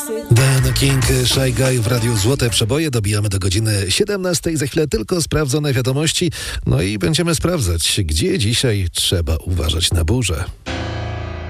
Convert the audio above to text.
Dan King, Shy Guy w Radiu Złote Przeboje. Dobijamy do godziny 17. Za chwilę tylko sprawdzone wiadomości. No i będziemy sprawdzać, gdzie dzisiaj trzeba uważać na burzę.